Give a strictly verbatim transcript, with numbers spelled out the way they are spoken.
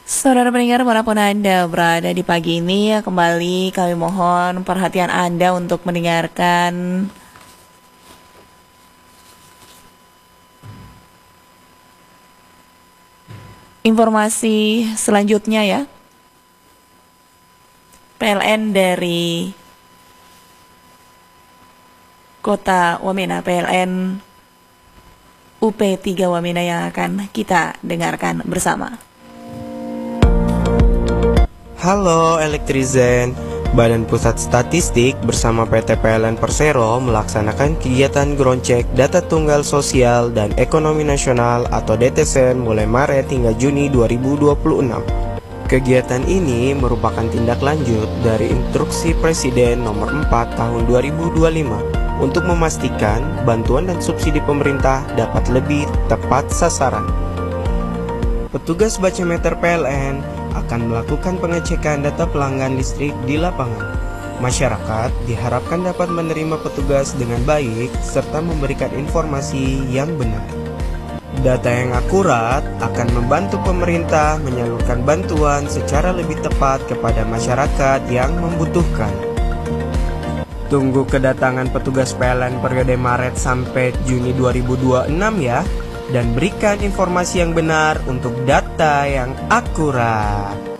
Saudara pendengar manapun Anda berada di pagi ini, kembali kami mohon perhatian Anda untuk mendengarkan informasi selanjutnya ya. P L N dari Kota Wamena, P L N U P tiga Wamena yang akan kita dengarkan bersama. Halo Elektrizen, Badan Pusat Statistik bersama P T P L N Persero melaksanakan kegiatan ground check data tunggal sosial dan ekonomi nasional atau D T S E N mulai Maret hingga Juni dua ribu dua puluh enam. Kegiatan ini merupakan tindak lanjut dari Instruksi Presiden nomor empat tahun dua ribu dua puluh lima untuk memastikan bantuan dan subsidi pemerintah dapat lebih tepat sasaran. Petugas bacameter P L N akan melakukan pengecekan data pelanggan listrik di lapangan. Masyarakat diharapkan dapat menerima petugas dengan baik serta memberikan informasi yang benar. Data yang akurat akan membantu pemerintah menyalurkan bantuan secara lebih tepat kepada masyarakat yang membutuhkan. Tunggu kedatangan petugas P L N periode Maret sampai Juni dua ribu dua puluh enam ya, dan berikan informasi yang benar untuk data yang akurat.